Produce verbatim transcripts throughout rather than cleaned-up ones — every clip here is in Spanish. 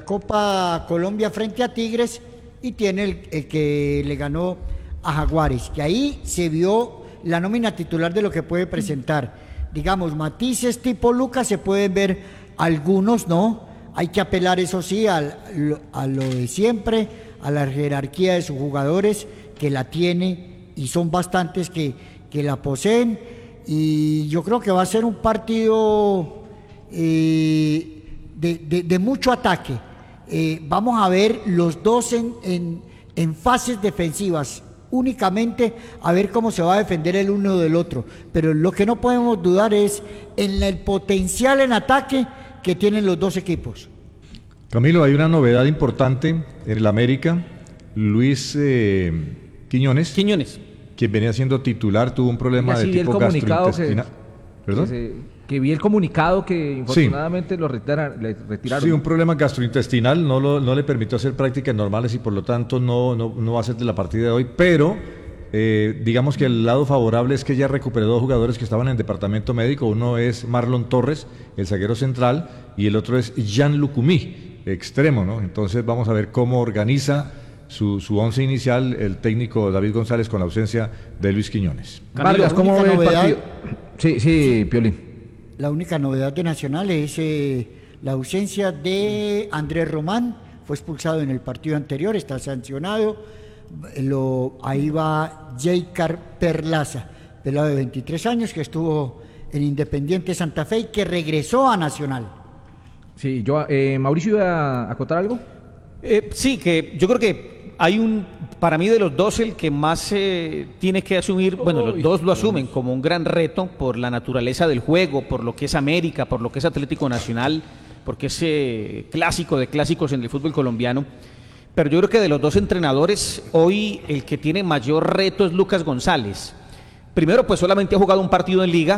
la Copa Colombia frente a Tigres y tiene el, el que le ganó a Jaguares, que ahí se vio la nómina titular de lo que puede presentar. Digamos, matices tipo Lucas se pueden ver algunos, ¿no? Hay que apelar, eso sí, al, a lo de siempre, a la jerarquía de sus jugadores, que la tiene, y son bastantes que, que la poseen, y yo creo que va a ser un partido eh, de, de, de mucho ataque. Eh, vamos a ver los dos en, en, en fases defensivas, únicamente a ver cómo se va a defender el uno del otro, pero lo que no podemos dudar es en el potencial en ataque que tienen los dos equipos. Camilo, hay una novedad importante en el América. Luis eh, Quiñones, Quiñones, quien venía siendo titular, tuvo un problema de tipo gastrointestinal. ¿Perdón? Que, se, que vi el comunicado que infortunadamente sí. lo retiraron, le retiraron. Sí, un problema gastrointestinal, no, lo, no le permitió hacer prácticas normales y por lo tanto no, no, no va a ser de la partida de hoy, pero eh, digamos que el lado favorable es que ya recuperó dos jugadores que estaban en departamento médico. Uno es Marlon Torres, el zaguero central, y el otro es Jan Lucumí, extremo, ¿no? Entonces vamos a ver cómo organiza su, su once inicial el técnico David González con la ausencia de Luis Quiñones. Vargas, ¿cómo ve el partido? Sí, sí, Piolín. La única novedad de Nacional es eh, la ausencia de Andrés Román, fue expulsado en el partido anterior, está sancionado. Lo, ahí va Jaycar Perlaza, pelado de veintitrés años, que estuvo en Independiente Santa Fe y que regresó a Nacional. Sí, yo, eh, Mauricio, ¿iba a acotar algo? Eh, sí, que yo creo que hay un, para mí de los dos el que más eh, tiene que asumir, bueno, los dos lo asumen como un gran reto por la naturaleza del juego, por lo que es América, por lo que es Atlético Nacional, porque es eh, clásico de clásicos en el fútbol colombiano. Pero yo creo que de los dos entrenadores, hoy el que tiene mayor reto es Lucas González. Primero, pues solamente ha jugado un partido en Liga,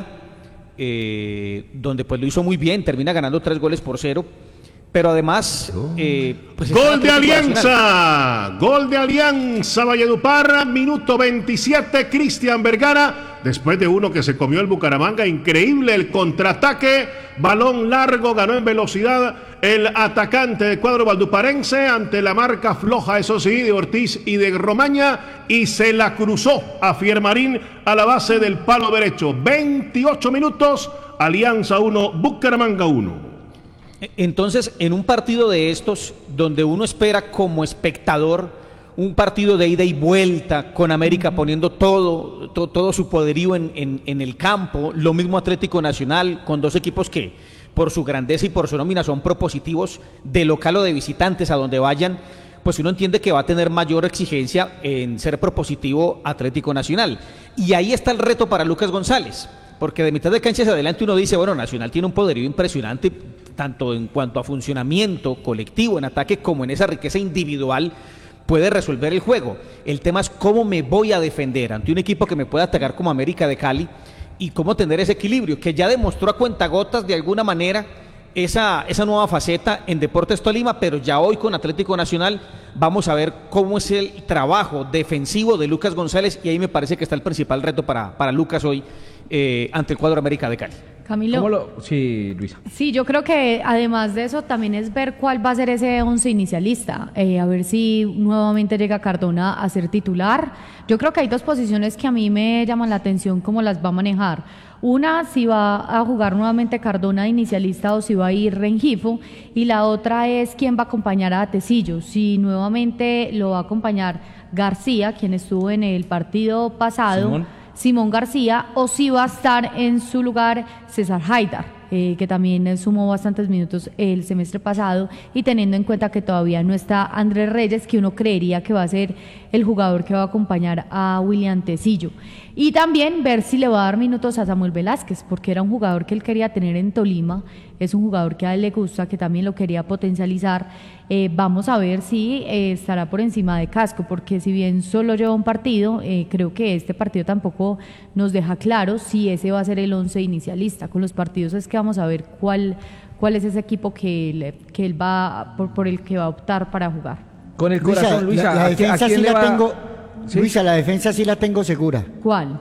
eh, donde pues lo hizo muy bien, termina ganando tres goles por cero. Pero además... Eh, pues gol de Alianza, Nacional. Gol de Alianza Valledupar, minuto veintisiete, Cristian Vergara, después de uno que se comió el Bucaramanga, increíble el contraataque, balón largo, ganó en velocidad el atacante de cuadro valduparense ante la marca floja, eso sí, de Ortiz y de Romaña, y se la cruzó a Fiermarín a la base del palo derecho. veintiocho minutos, Alianza uno, Bucaramanga uno. Entonces, en un partido de estos, donde uno espera como espectador un partido de ida y vuelta, con América poniendo todo, todo, todo su poderío en, en, en el campo, lo mismo Atlético Nacional, con dos equipos que, por su grandeza y por su nómina, son propositivos de local o de visitantes a donde vayan, pues uno entiende que va a tener mayor exigencia en ser propositivo Atlético Nacional. Y ahí está el reto para Lucas González, porque de mitad de cancha hacia adelante uno dice, bueno, Nacional tiene un poderío impresionante, tanto en cuanto a funcionamiento colectivo en ataque como en esa riqueza individual, puede resolver el juego. El tema es cómo me voy a defender ante un equipo que me pueda atacar como América de Cali y cómo tener ese equilibrio, que ya demostró a cuentagotas de alguna manera esa, esa nueva faceta en Deportes Tolima, pero ya hoy con Atlético Nacional vamos a ver cómo es el trabajo defensivo de Lucas González, y ahí me parece que está el principal reto para, para Lucas hoy eh, ante el cuadro América de Cali. Camilo. ¿Cómo lo? Sí, Luisa. Sí, yo creo que además de eso también es ver cuál va a ser ese once inicialista, eh, a ver si nuevamente llega Cardona a ser titular. Yo creo que hay dos posiciones que a mí me llaman la atención cómo las va a manejar. Una, si va a jugar nuevamente Cardona de inicialista o si va a ir Rengifo, y la otra es quién va a acompañar a Tecillo, si nuevamente lo va a acompañar García, quien estuvo en el partido pasado, Simón. Simón García, o si va a estar en su lugar César Haidar, eh, que también sumó bastantes minutos el semestre pasado, y teniendo en cuenta que todavía no está Andrés Reyes, que uno creería que va a ser el jugador que va a acompañar a William Tecillo. Y también ver si le va a dar minutos a Samuel Velázquez, porque era un jugador que él quería tener en Tolima, es un jugador que a él le gusta, que también lo quería potencializar. Eh, vamos a ver si eh, estará por encima de Casco, porque si bien solo lleva un partido, eh, creo que este partido tampoco nos deja claro si ese va a ser el once inicialista. Con los partidos es que vamos a ver cuál, cuál es ese equipo que, le, que él va por, por el que va a optar para jugar. Con el corazón, Luisa, la, la ¿a defensa quién sí le la va? tengo, ¿Sí? Luisa, la defensa sí la tengo segura. ¿Cuál?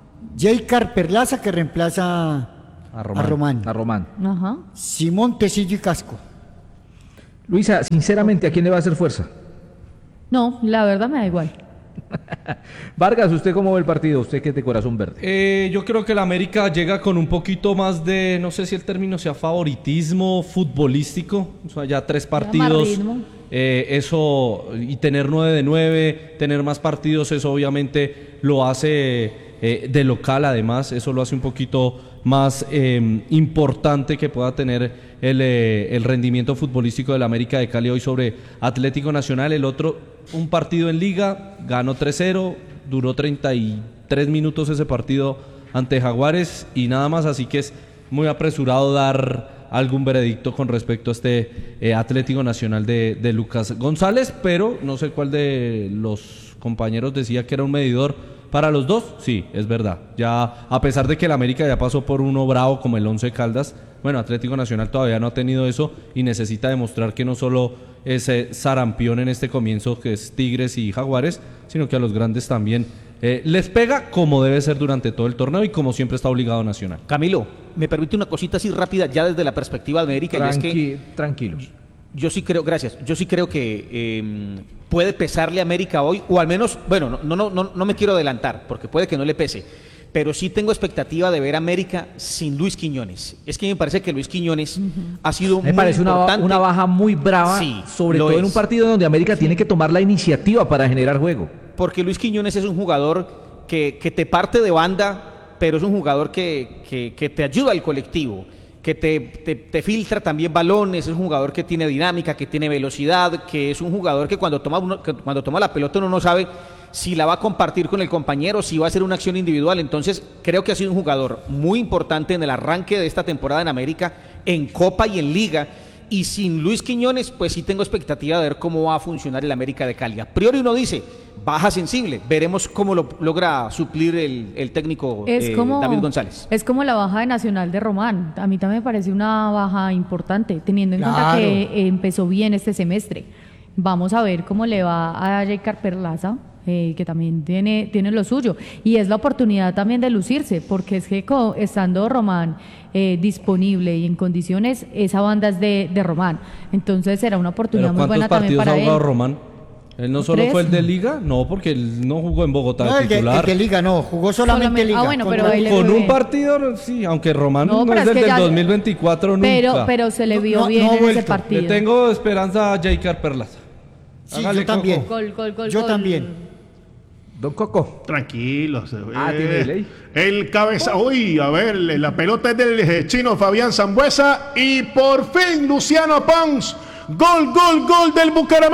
Jaycar Perlaza, que reemplaza A Román. a Román. A Román. Ajá. Simón, Tecillo y Casco. Luisa, sinceramente, ¿a quién le va a hacer fuerza? No, la verdad me da igual. Vargas, ¿usted cómo ve el partido? Usted que es de corazón verde. Eh, yo creo que el América llega con un poquito más de, no sé si el término sea favoritismo futbolístico, o sea, ya tres partidos, eh, eso, y tener nueve de nueve, tener más partidos, eso obviamente lo hace eh, de local, además, eso lo hace un poquito más eh, importante que pueda tener el, eh, el rendimiento futbolístico del América de Cali hoy sobre Atlético Nacional. El otro, un partido en Liga, ganó tres cero, duró treinta y tres minutos ese partido ante Jaguares y nada más, así que es muy apresurado dar algún veredicto con respecto a este eh, Atlético Nacional de, de Lucas González, pero no sé cuál de los compañeros decía que era un medidor para los dos. Sí, es verdad, ya a pesar de que el América ya pasó por uno bravo como el Once Caldas, bueno, Atlético Nacional todavía no ha tenido eso y necesita demostrar que no solo ese sarampión en este comienzo que es Tigres y Jaguares, sino que a los grandes también eh, les pega como debe ser durante todo el torneo y como siempre está obligado Nacional. Camilo, me permite una cosita así rápida ya desde la perspectiva de América. Tranqui, y es que tranquilos. Yo sí creo, gracias, yo sí creo que eh, puede pesarle a América hoy, o al menos, bueno, no, no, no, no me quiero adelantar, porque puede que no le pese, pero sí tengo expectativa de ver a América sin Luis Quiñones. Es que me parece que Luis Quiñones uh-huh. ha sido me muy parece importante. Una, una baja muy brava, sí, sobre todo es. en un partido donde América sí. tiene que tomar la iniciativa para generar juego. Porque Luis Quiñones es un jugador que, que te parte de banda, pero es un jugador que, que, que te ayuda al colectivo, que te, te, te filtra también balones, es un jugador que tiene dinámica, que tiene velocidad, que es un jugador que cuando toma, uno, que cuando toma la pelota uno no sabe si la va a compartir con el compañero, si va a hacer una acción individual. Entonces creo que ha sido un jugador muy importante en el arranque de esta temporada en América, en Copa y en Liga, y sin Luis Quiñones pues sí tengo expectativa de ver cómo va a funcionar el América de Cali. A priori uno dice, baja sensible, veremos cómo lo logra suplir el, el técnico es eh, como, David González. Es como la baja de Nacional de Román, a mí también me parece una baja importante, teniendo en claro. cuenta que empezó bien este semestre. Vamos a ver cómo le va a Jacar Perlaza, eh, que también tiene, tiene lo suyo, y es la oportunidad también de lucirse, porque es que co- estando Román eh, disponible y en condiciones, esa banda es de, de Román, entonces será una oportunidad muy buena también para él. ¿Cuántos partidos ha jugado Román? ¿Él no solo ¿Tres? fue el de Liga? No, porque él no jugó en Bogotá No, de el de, titular. el de Liga no, jugó solamente, Solamente- Liga. ah, bueno, Con- pero ahí le Con fue un bien. partido, sí, aunque Román No, no, pero es es del que ya- dos mil veinticuatro nunca. Pero, pero se le No, vio no, bien no ha en ese vuelto. partido. Le tengo esperanza a Jacar Perlaza. Sí, Hágale, yo también. Coco. Gol, gol, gol, Yo gol. también. Don Coco. Tranquilos. Ah, eh, tiene delay. El cabeza. Uy, a ver, la pelota es del eh, chino Fabián Sambuesa. Y por fin Luciano Pons. Gol, gol, gol del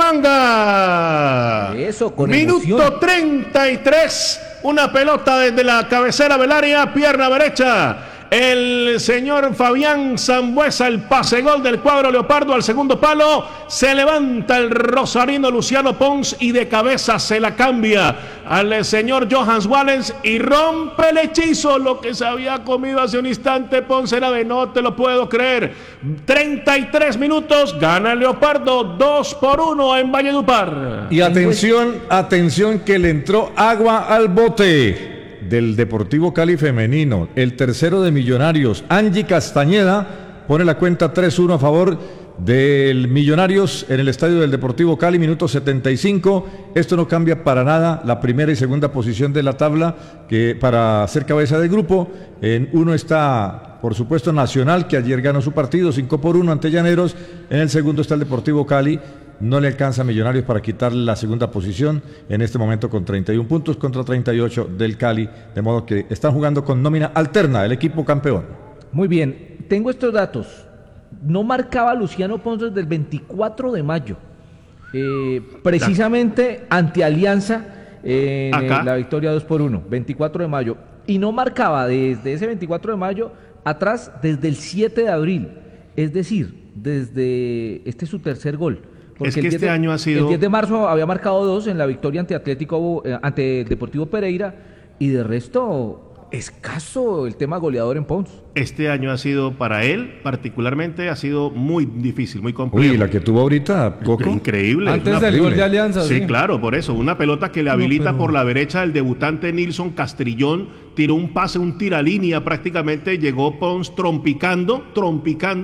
Bucaramanga. Eso, con Minuto emoción. treinta y tres. Una pelota desde la cabecera del área, pierna derecha. El señor Fabián Sambuesa, el pase gol del cuadro leopardo al segundo palo. Se levanta el rosarino Luciano Pons y de cabeza se la cambia al señor Johans Wallens y rompe el hechizo. Lo que se había comido hace un instante Pons era de no te lo puedo creer. treinta y tres minutos, gana el leopardo dos por uno en Valledupar. Y atención, atención que le entró agua al bote del Deportivo Cali femenino, el tercero de Millonarios, Angie Castañeda, pone la cuenta tres uno a favor del Millonarios en el estadio del Deportivo Cali, minuto setenta y cinco. Esto no cambia para nada la primera y segunda posición de la tabla, que para ser cabeza de grupo, en uno está, por supuesto, Nacional, que ayer ganó su partido cinco por uno ante Llaneros. En el segundo está el Deportivo Cali. No le alcanza a Millonarios para quitarle la segunda posición en este momento con treinta y uno puntos contra treinta y ocho del Cali, de modo que están jugando con nómina alterna el equipo campeón. Muy bien, tengo estos datos. No marcaba Luciano Pons desde el veinticuatro de mayo, eh, precisamente ante Alianza eh, en Acá. la victoria dos por uno, veinticuatro de mayo. Y no marcaba desde ese veinticuatro de mayo atrás desde el siete de abril, es decir, desde este es su tercer gol. Es que el este diez de, año ha sido- El diez de marzo había marcado dos en la victoria ante Atlético, eh, ante Deportivo Pereira, y de resto, escaso el tema goleador en Pons. Este año ha sido para él, particularmente, ha sido muy difícil, muy complejo. Uy, la que tuvo ahorita, Coco. Increíble. Antes Una- del gol de Alianza. Sí, claro, por eso. Una pelota que le habilita pero- por la derecha el debutante Nilson Castrillón. Tiró un pase, un tiralínea prácticamente. Llegó Pons trompicando, trompicando.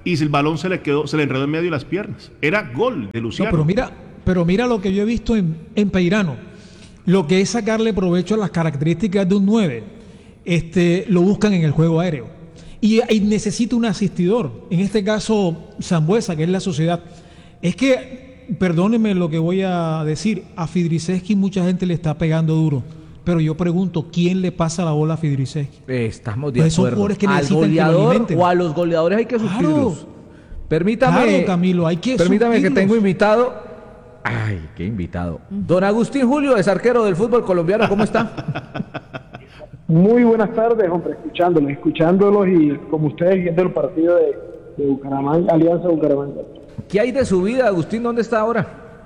y el balón se le quedó, se le enredó en medio de las piernas. Era gol de Luciano. No, pero mira, pero mira lo que yo he visto en, en Peirano, lo que es sacarle provecho a las características de un nueve, este, lo buscan en el juego aéreo. Y, y necesita un asistidor, en este caso Sambueza, que es la sociedad. Es que, perdónenme lo que voy a decir, a Fidriceski mucha gente le está pegando duro. Pero yo pregunto, ¿quién le pasa la bola a Fidriceski? Estamos de Pues son acuerdo. jugadores que Al necesitan goleador que lo alimenten. o a los goleadores hay que suplirlos. Claro. Permítame, Claro, Camilo, hay que permítame que suplirlos. tengo invitado. Ay, qué invitado. Don Agustín Julio, es arquero del fútbol colombiano, ¿cómo está? Muy buenas tardes, hombre, escuchándolos, escuchándolos y como ustedes viendo el partido de, de Bucaramanga, Alianza Bucaramanga. ¿Qué hay de su vida, Agustín? ¿Dónde está ahora?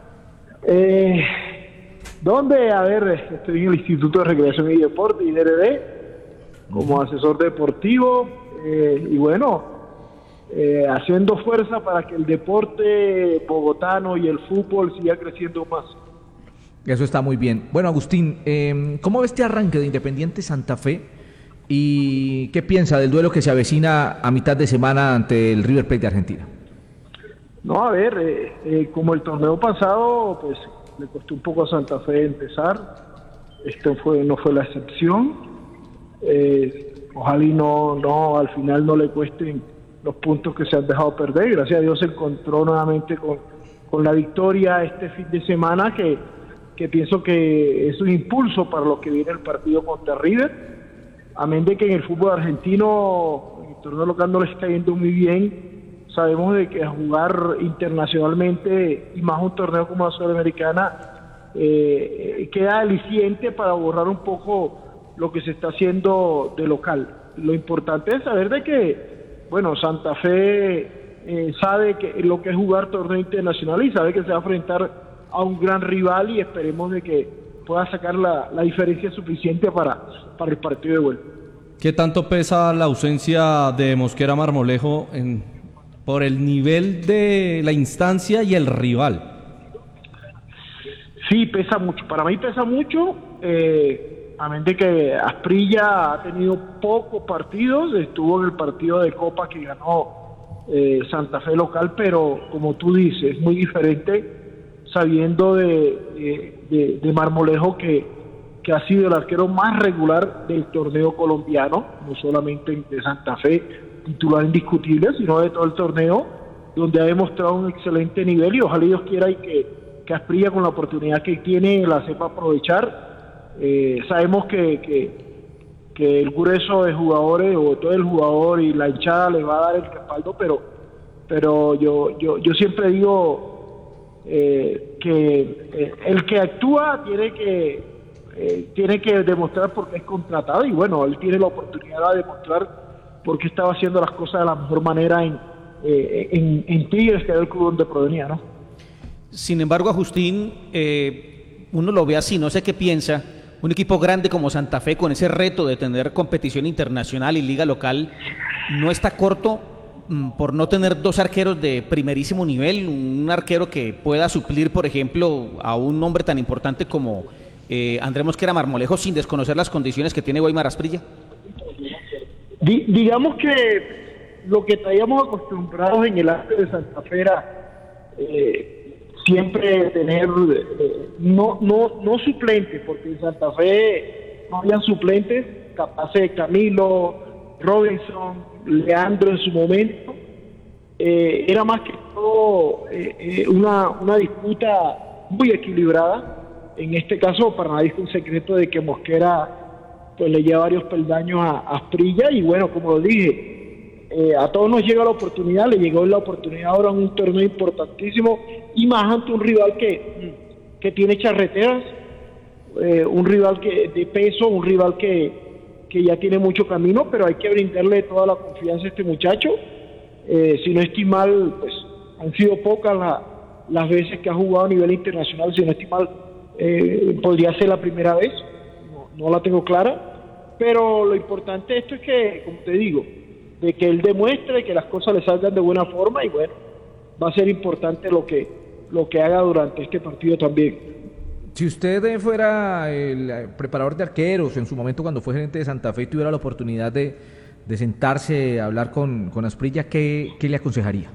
Eh, ¿Dónde? A ver, estoy en el Instituto de Recreación y Deporte, I D R D, como asesor deportivo eh, y bueno, eh, haciendo fuerza para que el deporte bogotano y el fútbol siga creciendo más. Eso está muy bien. Bueno, Agustín, eh, ¿cómo ves este arranque de Independiente Santa Fe? ¿Y qué piensa del duelo que se avecina a mitad de semana ante el River Plate de Argentina? No, a ver, eh, eh, como el torneo pasado, pues le costó un poco a Santa Fe empezar. Esto fue, no fue la excepción. Eh, ojalá y no, no, al final no le cuesten los puntos que se han dejado perder. Gracias a Dios se encontró nuevamente con, con la victoria este fin de semana, que, que pienso que es un impulso para lo que viene el partido contra River. Amén de que en el fútbol argentino, en el torneo local no le está yendo muy bien. Sabemos de que jugar internacionalmente y más un torneo como la Sudamericana eh, queda aliciente para borrar un poco lo que se está haciendo de local. Lo importante es saber de que, bueno, Santa Fe eh, sabe que lo que es jugar torneo internacional y sabe que se va a enfrentar a un gran rival y esperemos de que pueda sacar la, la diferencia suficiente para, para el partido de vuelta. ¿Qué tanto pesa la ausencia de Mosquera Marmolejo en, por el nivel de la instancia y el rival? Sí, pesa mucho. Para mí pesa mucho. Eh, a mente que Asprilla ha tenido pocos partidos. Estuvo en el partido de Copa que ganó eh, Santa Fe local, pero como tú dices, es muy diferente sabiendo de, de, de, de Marmolejo que, que ha sido el arquero más regular del torneo colombiano, no solamente de Santa Fe, titular indiscutible, sino de todo el torneo, donde ha demostrado un excelente nivel y ojalá Dios quiera y que, que Asprilla con la oportunidad que tiene la sepa aprovechar. Eh, sabemos que, que, que el grueso de jugadores o todo el jugador y la hinchada le va a dar el respaldo, pero, pero yo, yo, yo siempre digo eh, que eh, el que actúa tiene que, eh, tiene que demostrar porque es contratado y bueno, él tiene la oportunidad de demostrar porque estaba haciendo las cosas de la mejor manera en, eh, en, en Tigres, que era el club donde provenía, ¿no? Sin embargo, Agustín, eh, uno lo ve así, no sé qué piensa, un equipo grande como Santa Fe, con ese reto de tener competición internacional y liga local, no está corto mm, por no tener dos arqueros de primerísimo nivel, un arquero que pueda suplir, por ejemplo, a un hombre tan importante como eh, Andrés Mosquera Marmolejo, sin desconocer las condiciones que tiene Weimar Asprilla. Di, digamos que lo que traíamos acostumbrados en el arte de Santa Fe era eh, siempre tener eh, no no no suplentes, porque en Santa Fe no habían suplentes capaces de Camilo, Robinson, Leandro en su momento. Eh, era más que todo eh, eh, una, una disputa muy equilibrada. En este caso, para nadie es un secreto de que Mosquera pues le lleva varios peldaños a, a Asprilla y bueno, como lo dije, eh, a todos nos llega la oportunidad, le llegó la oportunidad ahora en un torneo importantísimo y más ante un rival que, que tiene charreteras, eh, un rival que de peso, un rival que, que ya tiene mucho camino, pero hay que brindarle toda la confianza a este muchacho. Eh, si no estoy mal, pues han sido pocas la, las veces que ha jugado a nivel internacional, si no estoy mal, eh, podría ser la primera vez. No la tengo clara, pero lo importante de esto es que, como te digo, de que él demuestre que las cosas le salgan de buena forma y bueno, va a ser importante lo que, lo que haga durante este partido también. Si usted fuera el preparador de arqueros en su momento cuando fue gerente de Santa Fe y tuviera la oportunidad de, de sentarse a hablar con, con Asprilla, ¿qué, qué le aconsejaría?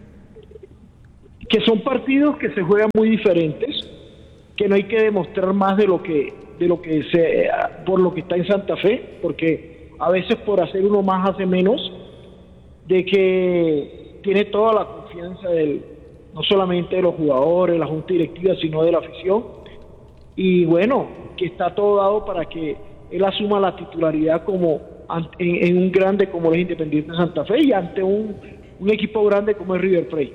Que son partidos que se juegan muy diferentes, que no hay que demostrar más de lo que de lo que se por lo que está en Santa Fe, porque a veces por hacer uno más hace menos, de que tiene toda la confianza del no solamente de los jugadores, la junta directiva, sino de la afición, y bueno, que está todo dado para que él asuma la titularidad como en, en un grande como es Independiente Santa Fe y ante un, un equipo grande como es River Plate.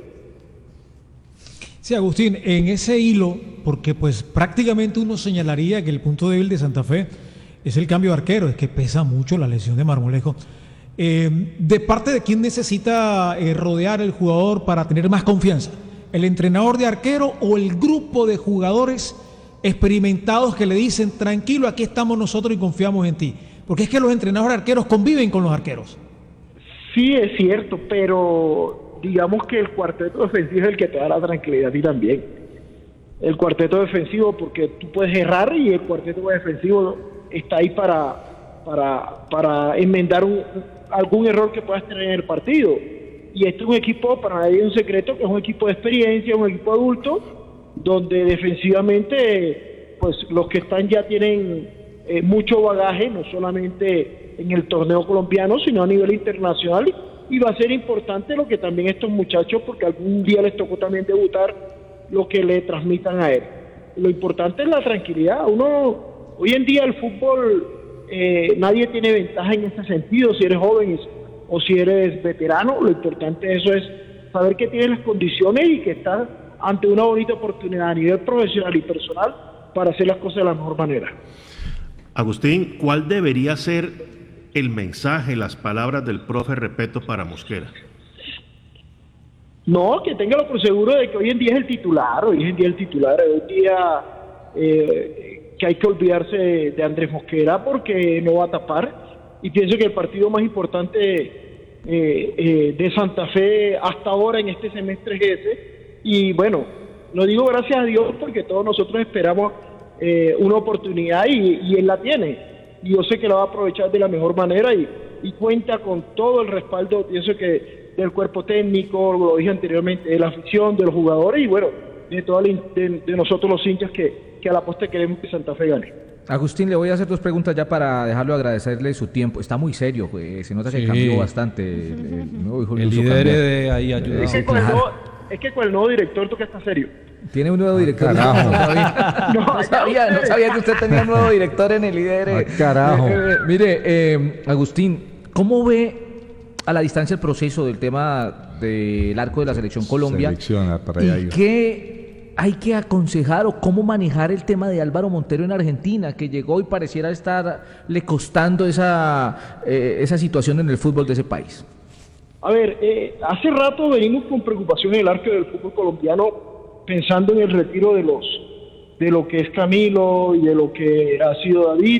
Sí, Agustín, en ese hilo, porque pues prácticamente uno señalaría que el punto débil de Santa Fe es el cambio de arquero, es que pesa mucho la lesión de Marmolejo. Eh, ¿De parte de quién necesita eh, rodear el jugador para tener más confianza? ¿El entrenador de arquero o el grupo de jugadores experimentados que le dicen, tranquilo, aquí estamos nosotros y confiamos en ti? Porque es que los entrenadores de arqueros conviven con los arqueros. Sí, es cierto, pero digamos que el cuarteto defensivo es el que te da la tranquilidad a ti también. El cuarteto defensivo, porque tú puedes errar y el cuarteto defensivo está ahí para, para, para enmendar un, algún error que puedas tener en el partido. Y este es un equipo, para nadie es un secreto, que es un equipo de experiencia, un equipo adulto, donde defensivamente pues los que están ya tienen eh, mucho bagaje, no solamente en el torneo colombiano, sino a nivel internacional. Y va a ser importante lo que también estos muchachos, porque algún día les tocó también debutar, lo que le transmitan a él. Lo importante es la tranquilidad. Uno, hoy en día el fútbol, eh, nadie tiene ventaja en ese sentido, si eres joven o si eres veterano. Lo importante de eso es saber que tienes las condiciones y que estás ante una bonita oportunidad a nivel profesional y personal para hacer las cosas de la mejor manera. Agustín, ¿cuál debería ser el mensaje, las palabras del profe Repeto para Mosquera? No, que téngalo por seguro de que hoy en día es el titular, hoy en día es el titular, hoy en día eh, que hay que olvidarse de, de Andrés Mosquera porque no va a tapar, y pienso que el partido más importante eh, eh, de Santa Fe hasta ahora en este semestre es ese, y bueno, lo digo gracias a Dios porque todos nosotros esperamos eh, una oportunidad y, y él la tiene. Y yo sé que la va a aprovechar de la mejor manera y, y cuenta con todo el respaldo, pienso que del cuerpo técnico, lo dije anteriormente, de la afición, de los jugadores y bueno, de, toda la, de, de nosotros los hinchas que, que a la postre queremos que Santa Fe gane. Agustín, le voy a hacer dos preguntas ya para dejarlo, agradecerle su tiempo. Está muy serio, pues, se nota que Sí. cambió bastante. El, el nuevo hijo El líder de ahí ayudó. Es que, con el nuevo, es que con el nuevo director toca estar serio. Tiene un nuevo director. carajo. No sabía, No, no, sabía, no sabía que usted tenía un nuevo director en el líder. Ah, carajo. Eh, eh, mire, eh, Agustín, ¿cómo ve a la distancia el proceso del tema del arco de la Selección Colombia? Selección, para allá ¿Y iba. qué hay que aconsejar o cómo manejar el tema de Álvaro Montero en Argentina, que llegó y pareciera estarle costando esa, eh, esa situación en el fútbol de ese país? A ver, eh, hace rato venimos con preocupación en el arco del fútbol colombiano, pensando en el retiro de los de lo que es Camilo y de lo que ha sido David,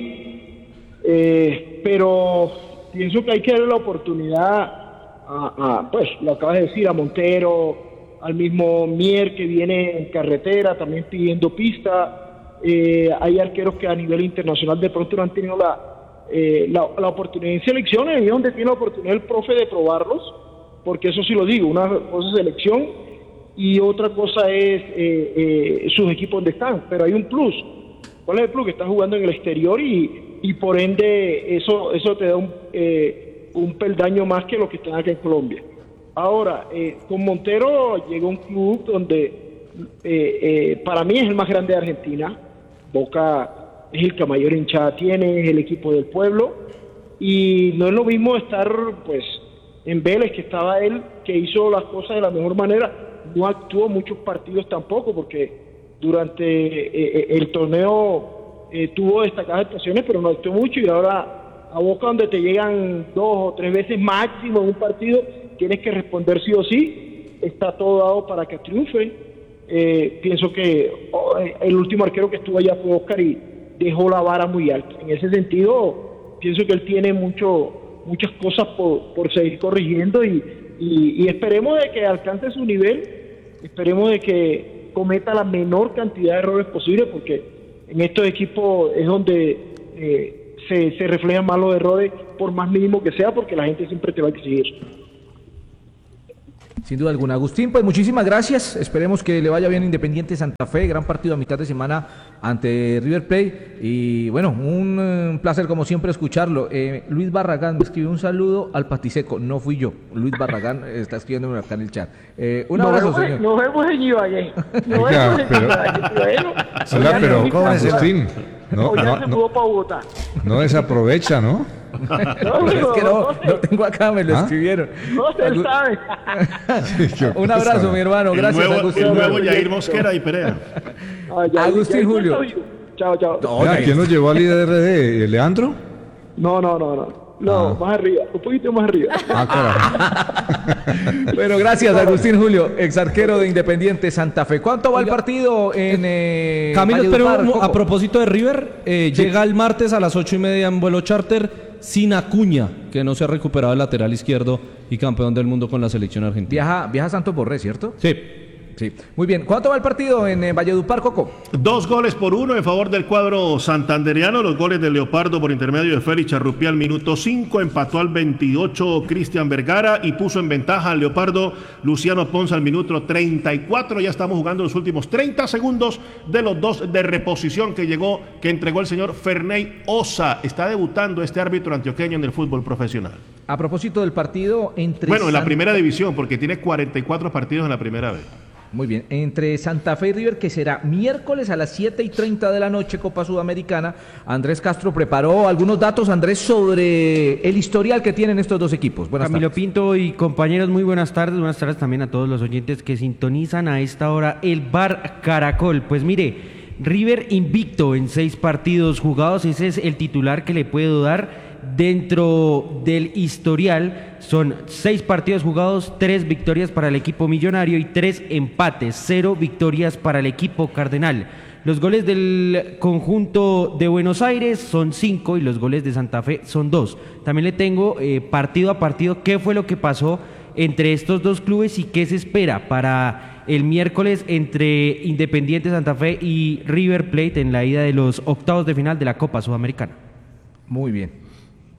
eh, pero pienso que hay que darle la oportunidad a, a, pues lo acabas de decir, a Montero, al mismo Mier que viene en carretera también pidiendo pista. Eh, hay arqueros que a nivel internacional de pronto no han tenido la, eh, la, la oportunidad en selecciones, y donde tiene la oportunidad el profe de probarlos, porque eso sí lo digo, una cosa es selección y otra cosa es eh, eh, sus equipos donde están, pero hay un plus. ¿Cuál es el plus? Que estás jugando en el exterior y, y por ende eso eso te da un, eh, un peldaño más que los que están acá en Colombia. Ahora, eh, con Montero llegó un club donde eh, eh, para mí es el más grande de Argentina. Boca es el que mayor hinchada tiene, es el equipo del pueblo, y no es lo mismo estar pues en Vélez, que estaba él, que hizo las cosas de la mejor manera. No actuó muchos partidos tampoco, porque durante eh, el torneo eh, tuvo destacadas actuaciones, pero no actuó mucho, y ahora a Boca, donde te llegan dos o tres veces máximo en un partido, tienes que responder sí o sí. Está todo dado para que triunfe. Eh, pienso que oh, el último arquero que estuvo allá fue Oscar y dejó la vara muy alta. En ese sentido, pienso que él tiene mucho, muchas cosas por, por seguir corrigiendo y, y, y esperemos de que alcance su nivel, esperemos de que cometa la menor cantidad de errores posible, porque en estos equipos es donde eh, se, se reflejan más los errores, por más mínimo que sea, porque la gente siempre te va a exigir. Sin duda alguna. Agustín, pues muchísimas gracias. Esperemos que le vaya bien Independiente Santa Fe. Gran partido a mitad de semana ante River Plate. Y bueno, un, un placer como siempre escucharlo. Eh, Luis Barragán me escribió un saludo al Patiseco. No fui yo. Luis Barragán está escribiéndome acá en el chat. Eh, un abrazo, nos vemos, señor. Nos vemos en Ibagué. Nos Oiga, vemos en pero- Ibagué. Bueno, Hola, pero Agustín, no, o ya no, se no, mudó para Bogotá. no desaprovecha, ¿no? No, Es que no, no sé. no tengo acá, me lo ¿Ah? escribieron. No se Agu- sabe. Un abrazo, mi hermano. El Gracias, nuevo, Agustín. el nuevo Yair Mosquera y Perea. Ah, ya- Agustín ya- Julio. Chao, chao. Vea, ¿quién nos llevó al I D R D? ¿Leandro? No, no, no, no. No, Ah. más arriba, un poquito más arriba. Ah, carajo. Bueno, gracias, Agustín Julio, exarquero de Independiente Santa Fe. ¿Cuánto va el partido en eh, Camilo, pero Valledupar, Coco? a propósito de River, eh, Sí. llega el martes a las ocho y media en vuelo charter sin Acuña, que no se ha recuperado el lateral izquierdo y campeón del mundo con la selección argentina. Viaja, viaja a Santos Borré, ¿cierto? Sí. Sí. Muy bien. ¿Cuánto va el partido en eh, Valledupar, Coco? Dos goles por uno en favor del cuadro santanderiano. Los goles de Leopardo por intermedio de Félix Charrupial al minuto cinco. Empató al veintiocho Cristian Vergara y puso en ventaja al Leopardo Luciano Ponce al minuto treinta y cuatro. Ya estamos jugando los últimos treinta segundos de los dos de reposición que llegó, que entregó el señor Ferney Osa. Está debutando este árbitro antioqueño en el fútbol profesional. A propósito del partido entre... Bueno, en la San- primera división, porque tiene cuarenta y cuatro partidos en la primera vez. Muy bien, entre Santa Fe y River, que será miércoles a las siete y treinta de la noche, Copa Sudamericana. Andrés Castro preparó algunos datos, Andrés, sobre el historial que tienen estos dos equipos. Buenas Camilo tardes. Pinto y compañeros, muy buenas tardes. Buenas tardes también a todos los oyentes que sintonizan a esta hora el Bar Caracol. Pues mire, River invicto en seis partidos jugados, ese es el titular que le puedo dar. Dentro del historial son seis partidos jugados, tres victorias para el equipo millonario y tres empates, cero victorias para el equipo cardenal. Los goles del conjunto de Buenos Aires son cinco y los goles de Santa Fe son dos. También le tengo eh, partido a partido qué fue lo que pasó entre estos dos clubes y qué se espera para el miércoles entre Independiente Santa Fe y River Plate en la ida de los octavos de final de la Copa Sudamericana. Muy bien.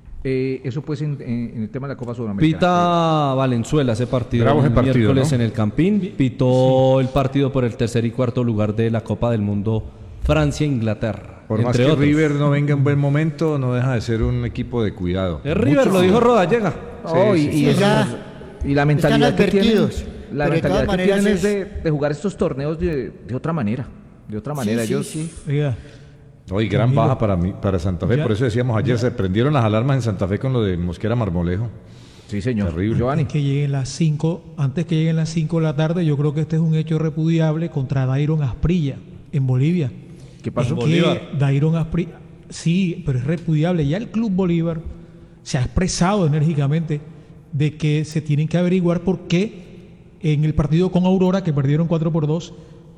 Eh, eso pues en, en- en el tema de la Copa Sudamericana. Pita Valenzuela ese partido, Bravo ese el partido, miércoles ¿no? en el Campín. Pitó el partido por el tercer y cuarto lugar de la Copa del Mundo Francia-Inglaterra. Por más entre que otros. River no venga en buen momento, no deja de ser un equipo de cuidado. Es River, Mucho lo dijo cuidado. Rodallega. Oh, y, Sí, y sí, eso- ya y la mentalidad están que tienen, advertidos, la pero de mentalidad todas que tienen maneras es de, de jugar estos torneos de, de otra manera. De otra manera. Sí, sí, Ellos, sí. Oiga, Hoy gran Camilo. baja para mí, para Santa Fe, Ya. por eso decíamos ayer, se prendieron las alarmas en Santa Fe con lo de Mosquera Marmolejo. sí, señor. Terrible. Giovanni. que lleguen las cinco, antes que lleguen las cinco de la tarde, yo creo que este es un hecho repudiable contra Dairon Asprilla en Bolivia. ¿Qué pasó? Es Bolívar. que Dairon Asprilla, sí, pero es repudiable. Ya el Club Bolívar se ha expresado enérgicamente de que se tienen que averiguar por qué en el partido con Aurora, que perdieron cuatro por dos,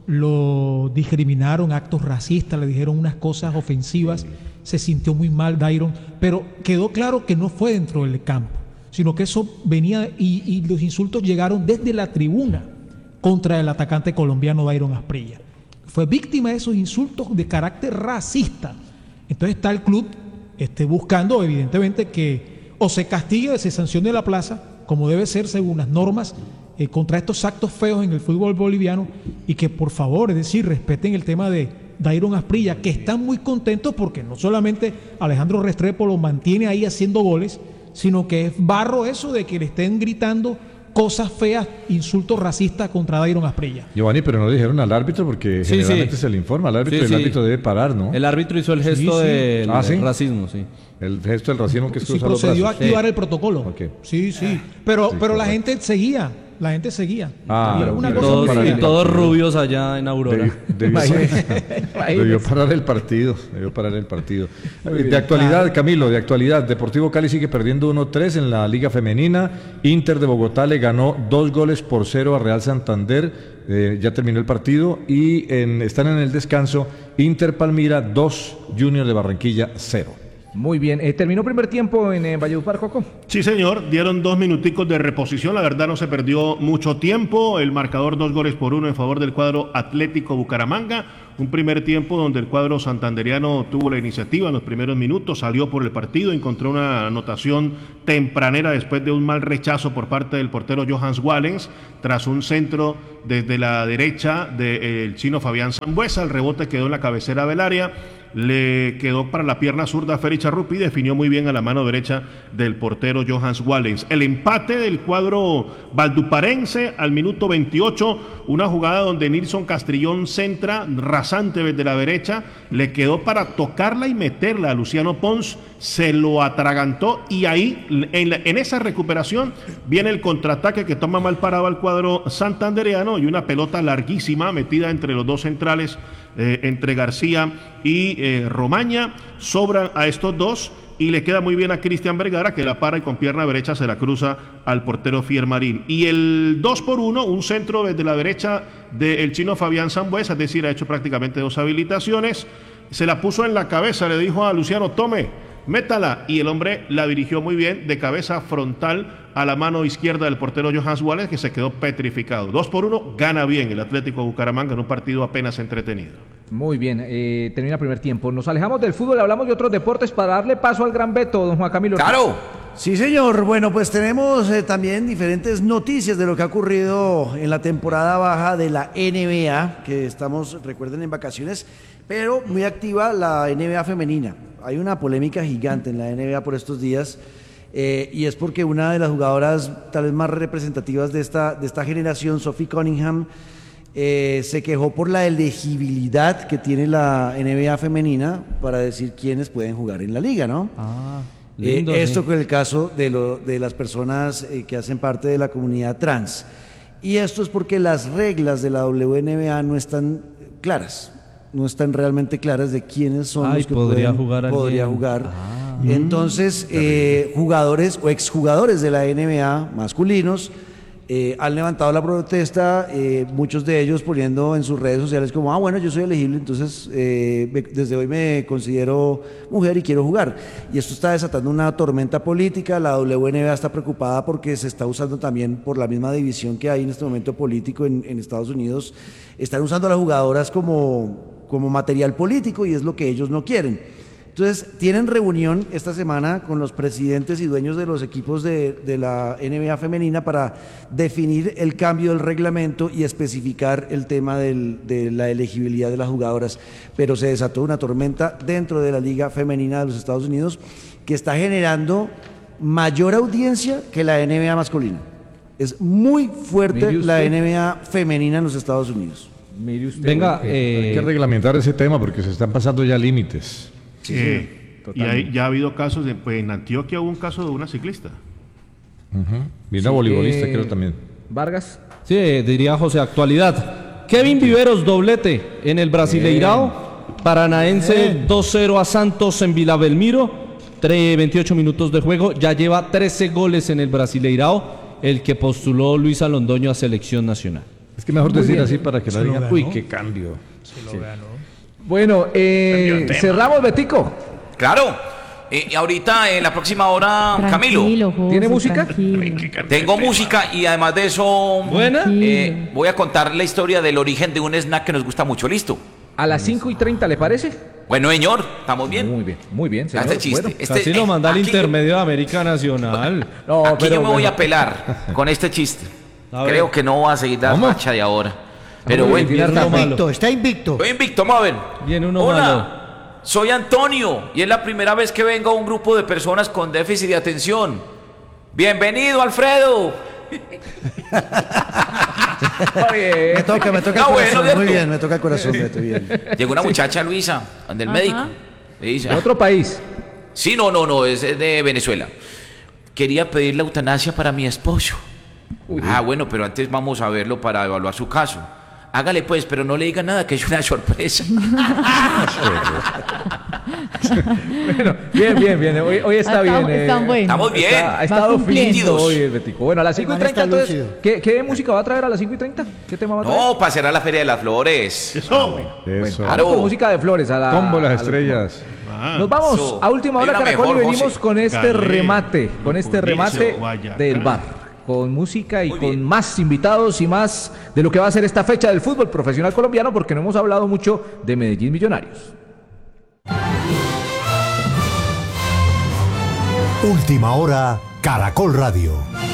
lo discriminaron, actos racistas, le dijeron unas cosas ofensivas, se sintió muy mal Dairon, pero quedó claro que no fue dentro del campo, sino que eso venía y, y los insultos llegaron desde la tribuna contra el atacante colombiano Dairon Asprilla. Fue víctima de esos insultos de carácter racista. Entonces está el club este, buscando evidentemente que o se castigue o se sancione la plaza, como debe ser según las normas, eh, contra estos actos feos en el fútbol boliviano, y que por favor, es decir, respeten el tema de Dairon Asprilla, que están muy contentos porque no solamente Alejandro Restrepo lo mantiene ahí haciendo goles, sino que es barro eso de que le estén gritando cosas feas, insultos racistas contra Dairon Asprilla. Giovanni, pero no le dijeron al árbitro porque Sí, generalmente sí. se le informa al árbitro Sí, y el sí. árbitro debe parar, ¿no? El árbitro hizo el gesto Sí, sí. del Ah, ¿sí? racismo, sí. El gesto del racismo que es Sí, cruzar los procedió a brazos. activar Sí. el protocolo. Ok. Sí, sí. Pero, Sí, pero la correcto. gente seguía. La gente seguía. Ah, Y pero una Y mira, cosa todos, muy para y seria. todos rubios allá en Aurora. Debió, debió- Imagínese. debió parar el partido, debió parar el partido. De actualidad, Camilo, de actualidad, Deportivo Cali sigue perdiendo uno tres en la Liga Femenina. Inter de Bogotá le ganó dos goles por cero a Real Santander. Eh, ya terminó el partido y en- están en el descanso Inter Palmira dos, Junior de Barranquilla cero. Muy bien. Eh, ¿Terminó primer tiempo en eh, Valledupar, Coco? Sí, señor. Dieron dos minuticos de reposición. La verdad no se perdió mucho tiempo. El marcador dos goles por uno en favor del cuadro Atlético Bucaramanga. Un primer tiempo donde el cuadro santanderiano tuvo la iniciativa en los primeros minutos, salió por el partido, encontró una anotación tempranera después de un mal rechazo por parte del portero Johans Wallens, tras un centro desde la derecha del chino Fabián Sambuesa. El rebote quedó en la cabecera del área, le quedó para la pierna zurda Feri Charrupi y definió muy bien a la mano derecha del portero Johans Wallens. El empate del cuadro valduparense al minuto veintiocho, una jugada donde Nilson Castrillón centra rasante desde la derecha, le quedó para tocarla y meterla a Luciano Pons, se lo atragantó y ahí en, la, en esa recuperación viene el contraataque que toma mal parado al cuadro santandereano y una pelota larguísima metida entre los dos centrales, eh, entre García y eh, Romaña. Sobran a estos dos y le queda muy bien a Cristian Vergara, que la para y con pierna derecha se la cruza al portero Fiermarín. Y el dos por uno, un centro desde la derecha del chino Fabián Sambuesa, es decir, ha hecho prácticamente dos habilitaciones, se la puso en la cabeza, le dijo a Luciano, tome, métala, y el hombre la dirigió muy bien de cabeza frontal a la mano izquierda del portero Johans Wallens, que se quedó petrificado. Dos por uno, gana bien el Atlético Bucaramanga en un partido apenas entretenido. Muy bien, eh, termina el primer tiempo. Nos alejamos del fútbol, hablamos de otros deportes para darle paso al gran Beto, don Juan Camilo. ¡Claro! Sí, señor. Bueno, pues tenemos eh, también diferentes noticias de lo que ha ocurrido en la temporada baja de la N B A, que estamos, recuerden, en vacaciones, pero muy activa la N B A femenina. Hay una polémica gigante en la N B A por estos días, eh, y es porque una de las jugadoras tal vez más representativas de esta, de esta generación, Sophie Cunningham, eh, se quejó por la elegibilidad que tiene la N B A femenina para decir quiénes pueden jugar en la liga, ¿no? Ah, lindo, eh, esto sí. con el caso de, lo, de las personas eh, que hacen parte de la comunidad trans. Y esto es porque las reglas de la W N B A no están claras. No están realmente claras de quiénes son Ay, los que podría pueden, jugar podría alguien. jugar. Ah, Entonces, eh, jugadores o exjugadores de la N B A masculinos eh, han levantado la protesta, eh, muchos de ellos poniendo en sus redes sociales como, ah, bueno, yo soy elegible, entonces eh, me, desde hoy me considero mujer y quiero jugar. Y esto está desatando una tormenta política. La W N B A está preocupada porque se está usando también por la misma división que hay en este momento político en, en Estados Unidos. Están usando a las jugadoras como, como material político y es lo que ellos no quieren. Entonces, tienen reunión esta semana con los presidentes y dueños de los equipos de, de la N B A femenina para definir el cambio del reglamento y especificar el tema del, de la elegibilidad de las jugadoras. Pero se desató una tormenta dentro de la Liga Femenina de los Estados Unidos que está generando mayor audiencia que la N B A masculina. Es muy fuerte la N B A femenina en los Estados Unidos. Mire usted, Venga, Eh, eh, hay que reglamentar ese tema porque se están pasando ya límites. Sí, eh, y hay, ya ha habido casos, de, pues en Antioquia hubo un caso de una ciclista. Uh-huh. Y una voleibolista, eh, creo también. Vargas. Sí, diría José, actualidad. Kevin Viveros, doblete en el Brasileirao. Paranaense dos cero a Santos en Vila Belmiro. veintiocho minutos de juego. Ya lleva trece goles en el Brasileirao, el que postuló Luisa Londoño a selección nacional. Es que mejor Muy decir bien. así para que Se no lo digan, ganó. uy, qué cambio. Se lo Sí. ganó. Bueno, eh, cerramos, Betico. Claro. Eh, ahorita en la próxima hora, Tranquilo, Camilo, José, ¿tiene música? tranquilo. tengo música y además de eso, Buena. eh, voy a contar la historia del origen de un snack que nos gusta mucho. ¿Listo? A las cinco y treinta, ¿le parece? Bueno, señor, ¿estamos bien? Muy bien, muy bien, señor. Este chiste. Bueno. Este, Casi lo eh, manda al aquí- intermedio de América Nacional. No, Aquí pero yo me voy bueno. a pelar con este chiste. A ver. Creo que no va a seguir la ¿Cómo? racha de ahora. Pero Vamos a bueno, ventilar Está uno malo. invicto, está invicto. estoy invicto, vamos a ver. Viene uno Hola, malo. soy Antonio y es la primera vez que vengo a un grupo de personas con déficit de atención. Bienvenido, Alfredo. Me toca, me toca Ah, el bueno, corazón, ¿cierto? muy bien, me toca el corazón, Beto, bien. Llegó una muchacha, Luisa, donde el Ajá. médico. Le dice, En otro país. sí, no, no, no, es de Venezuela. Quería pedir la eutanasia para mi esposo. Ah, bueno, pero antes vamos a verlo para evaluar su caso. Hágale pues, pero no le diga nada, que es una sorpresa. Bueno, bien, bien, bien. Hoy, hoy está, Está- bien. eh, están buenos. Estamos bien. está- ha Va estado cumpliendo. finito hoy el Betico. Bueno, a las cinco y El man treinta, está entonces, lúcido. ¿qué, ¿qué música va a traer a las cinco y treinta? ¿Qué tema va a traer? No, pasará a la Feria de las Flores. Eso. Eso. Claro. Con música de flores. A la, Combo las a la- estrellas. Ah, Nos vamos Eso. a última Hay hora, una Caracol, y mejor, venimos José. con este Calé, remate, con este Mauricio, remate Guayacán. del bar, con música y Muy con bien. más invitados y más de lo que va a ser esta fecha del fútbol profesional colombiano, porque no hemos hablado mucho de Medellín Millonarios. Última hora, Caracol Radio.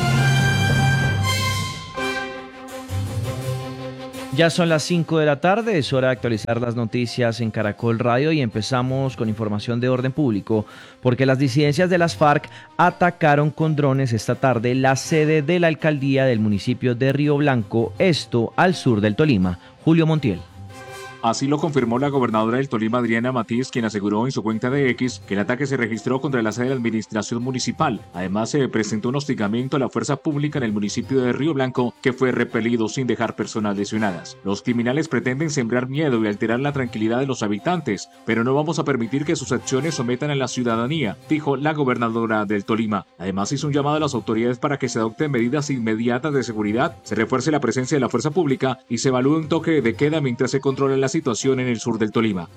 Ya son las cinco de la tarde, es hora de actualizar las noticias en Caracol Radio y empezamos con información de orden público, porque las disidencias de las FARC atacaron con drones esta tarde la sede de la alcaldía del municipio de Río Blanco, esto al sur del Tolima. Julio Montiel. Así lo confirmó la gobernadora del Tolima, Adriana Matiz, quien aseguró en su cuenta de X que el ataque se registró contra la sede de la administración municipal. Además, se presentó un hostigamiento a la fuerza pública en el municipio de Río Blanco, que fue repelido sin dejar personas lesionadas. Los criminales pretenden sembrar miedo y alterar la tranquilidad de los habitantes, pero no vamos a permitir que sus acciones sometan a la ciudadanía, dijo la gobernadora del Tolima. Además, hizo un llamado a las autoridades para que se adopten medidas inmediatas de seguridad, se refuerce la presencia de la fuerza pública y se evalúe un toque de queda mientras se controla la situación en el sur del Tolima.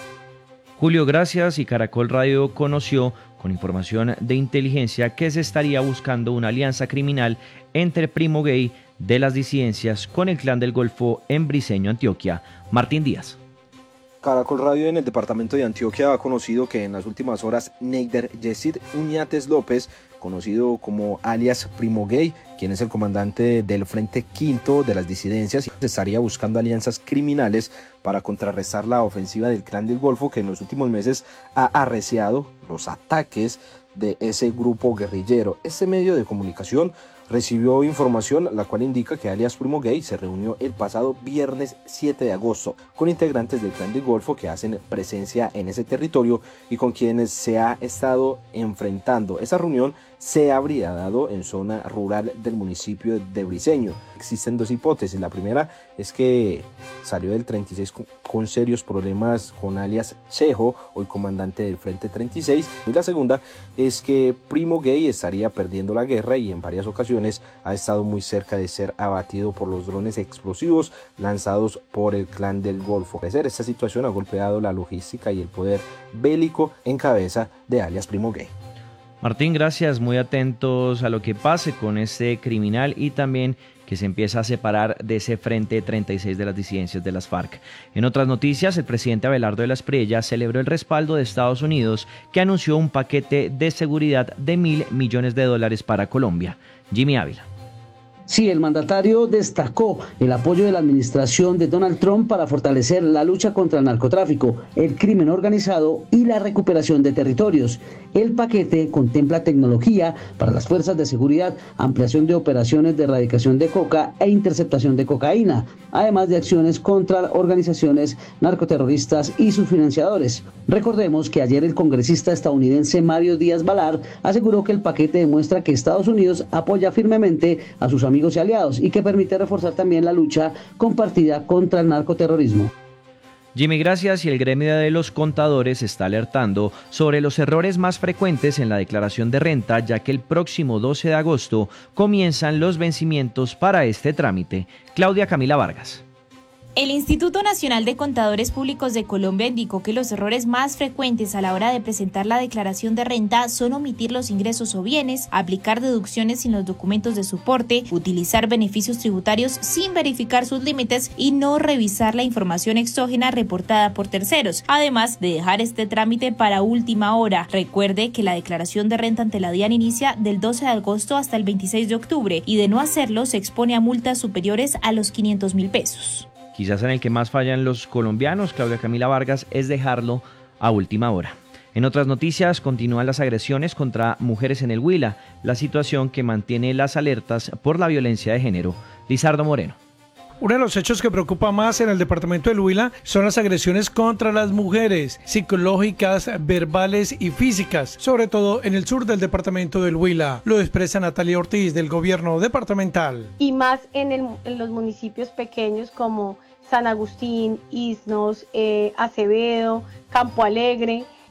Julio, gracias. Y Caracol Radio conoció con información de inteligencia que se estaría buscando una alianza criminal entre Primo Gay de las disidencias con el Clan del Golfo en Briceño, Antioquia. Martín Díaz. Caracol Radio en el departamento de Antioquia ha conocido que en las últimas horas Neider Yesid Uñates López, conocido como alias Primo Gay, quien es el comandante del Frente Quinto de las disidencias, estaría buscando alianzas criminales para contrarrestar la ofensiva del Clan del Golfo, que en los últimos meses ha arreciado los ataques de ese grupo guerrillero. Este medio de comunicación recibió información la cual indica que alias Primo Gay se reunió el pasado viernes siete de agosto con integrantes del Clan del Golfo que hacen presencia en ese territorio y con quienes se ha estado enfrentando. Esa reunión se habría dado en zona rural del municipio de Briceño. Existen dos hipótesis. La primera es que salió del treinta y seis con, con serios problemas con alias Chejo, hoy comandante del Frente treinta y seis. Y la segunda es que Primo Gay estaría perdiendo la guerra y en varias ocasiones ha estado muy cerca de ser abatido por los drones explosivos lanzados por el Clan del Golfo. Esta situación ha golpeado la logística y el poder bélico en cabeza de alias Primo Gay. Martín, gracias, muy atentos a lo que pase con este criminal y también que se empieza a separar de ese Frente treinta y seis de las disidencias de las FARC. En otras noticias, el presidente Abelardo de la Espriella celebró el respaldo de Estados Unidos, que anunció un paquete de seguridad de mil millones de dólares para Colombia. Jimmy Ávila. Sí, el mandatario destacó el apoyo de la administración de Donald Trump para fortalecer la lucha contra el narcotráfico, el crimen organizado y la recuperación de territorios. El paquete contempla tecnología para las fuerzas de seguridad, ampliación de operaciones de erradicación de coca e interceptación de cocaína, además de acciones contra organizaciones narcoterroristas y sus financiadores. Recordemos que ayer el congresista estadounidense Mario Díaz Balart aseguró que el paquete demuestra que Estados Unidos apoya firmemente a sus amigos y aliados y que permite reforzar también la lucha compartida contra el narcoterrorismo. Jimmy, gracias. Y el gremio de los contadores está alertando sobre los errores más frecuentes en la declaración de renta, ya que el próximo doce de agosto comienzan los vencimientos para este trámite. Claudia Camila Vargas. El Instituto Nacional de Contadores Públicos de Colombia indicó que los errores más frecuentes a la hora de presentar la declaración de renta son omitir los ingresos o bienes, aplicar deducciones sin los documentos de soporte, utilizar beneficios tributarios sin verificar sus límites y no revisar la información exógena reportada por terceros, además de dejar este trámite para última hora. Recuerde que la declaración de renta ante la DIAN inicia del doce de agosto hasta el veintiséis de octubre y de no hacerlo se expone a multas superiores a los quinientos mil pesos. Quizás en el que más fallan los colombianos, Claudia Camila Vargas, es dejarlo a última hora. En otras noticias, continúan las agresiones contra mujeres en el Huila, la situación que mantiene las alertas por la violencia de género. Lizardo Moreno. Uno de los hechos que preocupa más en el departamento del Huila son las agresiones contra las mujeres, psicológicas, verbales y físicas, sobre todo en el sur del departamento del Huila. Lo expresa Natalia Ortiz del gobierno departamental. Y más en, el, en los municipios pequeños como San Agustín, Isnos, eh, Acevedo, Campo Alegre.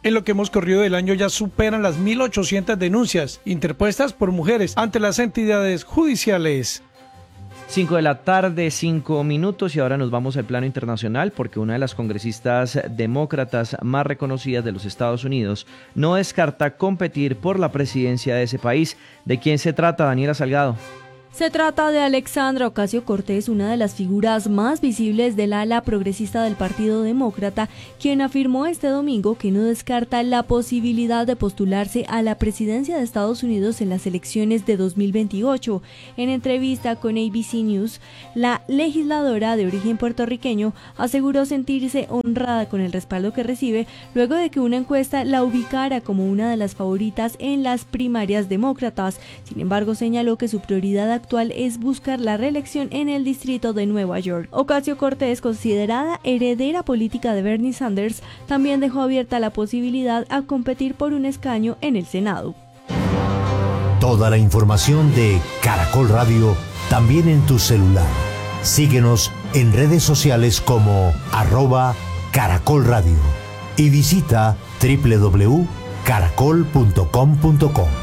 En lo que hemos corrido del año ya superan las mil ochocientas denuncias interpuestas por mujeres ante las entidades judiciales. cinco de la tarde, cinco minutos, y ahora nos vamos al plano internacional porque una de las congresistas demócratas más reconocidas de los Estados Unidos no descarta competir por la presidencia de ese país. ¿De quién se trata, Daniela Salgado? Se trata de Alexandra Ocasio-Cortez, una de las figuras más visibles del ala progresista del Partido Demócrata, quien afirmó este domingo que no descarta la posibilidad de postularse a la presidencia de Estados Unidos en las elecciones de dos mil veintiocho. En entrevista con A B C News, la legisladora de origen puertorriqueño aseguró sentirse honrada con el respaldo que recibe luego de que una encuesta la ubicara como una de las favoritas en las primarias demócratas. Sin embargo, señaló que su prioridad actual es buscar la reelección en el distrito de Nueva York. Ocasio-Cortez, considerada heredera política de Bernie Sanders, también dejó abierta la posibilidad a competir por un escaño en el Senado. Toda la información de Caracol Radio también en tu celular. Síguenos en redes sociales como arroba Caracol Radio y visita doble u doble u doble u punto caracol punto com punto co.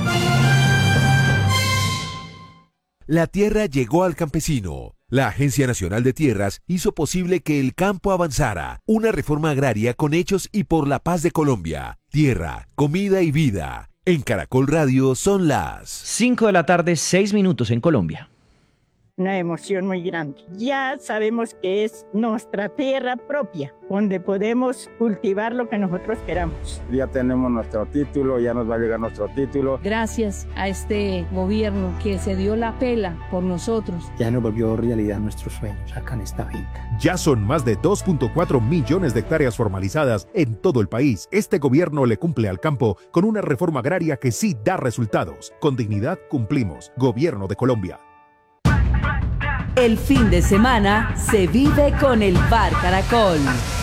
La tierra llegó al campesino. La Agencia Nacional de Tierras hizo posible que el campo avanzara. Una reforma agraria con hechos y por la paz de Colombia. Tierra, comida y vida. En Caracol Radio son las cinco de la tarde, seis minutos en Colombia. Una emoción muy grande. Ya sabemos que es nuestra tierra propia, donde podemos cultivar lo que nosotros queramos. Ya tenemos nuestro título, ya nos va a llegar nuestro título. Gracias a este gobierno que se dio la pela por nosotros. Ya nos volvió realidad nuestros sueños acá en esta finca. Ya son más de dos punto cuatro millones de hectáreas formalizadas en todo el país. Este gobierno le cumple al campo con una reforma agraria que sí da resultados. Con dignidad cumplimos. Gobierno de Colombia. El fin de semana se vive con el Bar Caracol.